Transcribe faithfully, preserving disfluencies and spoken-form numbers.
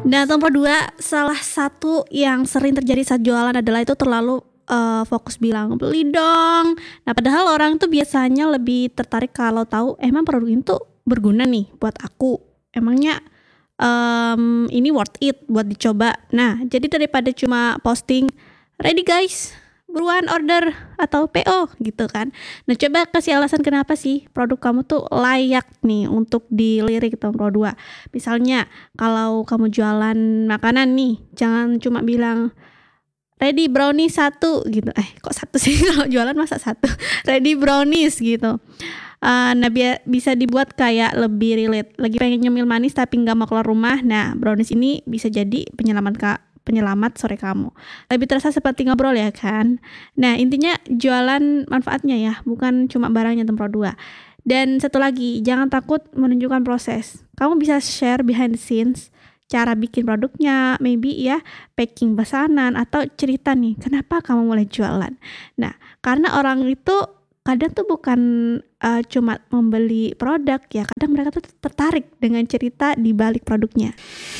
Nah, nomor dua, salah satu yang sering terjadi saat jualan adalah itu terlalu, eee, fokus bilang, "Beli dong." Nah, padahal orang tuh biasanya lebih tertarik kalau tahu, emang produk ini tuh berguna nih buat aku, emangnya, mmm, ini worth it buat dicoba. Nah, jadi daripada cuma posting, "Ready guys, buruan order atau P O," gitu kan. Nah, coba kasih alasan kenapa sih produk kamu tuh layak nih untuk dilirik itu nomor dua. Misalnya kalau kamu jualan makanan nih, jangan cuma bilang, "Ready brownies satu," gitu, eh kok satu sih kalau jualan masa satu, "Ready brownies," gitu. Eee, nah bia bisa dibuat kayak lebih relate, lagi pengen nyemil manis tapi nggak mau keluar rumah, nah brownies ini bisa jadi penyelamat ka penyelamat sore kamu. Lebih terasa seperti ngobrol ya kan. Nah, intinya jualan manfaatnya ya, bukan cuma barangnya nomor dua. Dan satu lagi, jangan takut menunjukkan proses. Kamu bisa share behind the scenes, cara bikin produknya, maybe ya, packing pesanan atau cerita nih, kenapa kamu mulai jualan. Nah, karena orang itu kadang tuh bukan, eee, cuma membeli produk ya, kadang mereka tuh tertarik dengan cerita di balik produknya.